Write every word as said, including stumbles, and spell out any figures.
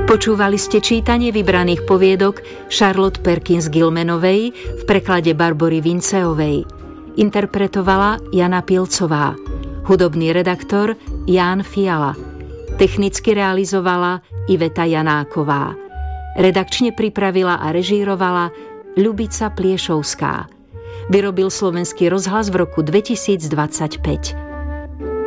Počúvali ste čítanie vybraných poviedok Charlotte Perkins Gilmanovej v preklade Barbory Vinceovej. Interpretovala Jana Pilcová. Hudobný redaktor Ján Fiala. Technicky realizovala Iveta Janáková. Redakčne pripravila a režírovala Ľubica Pliešovská. Vyrobil Slovenský rozhlas v roku dvetisícdvadsaťpäť.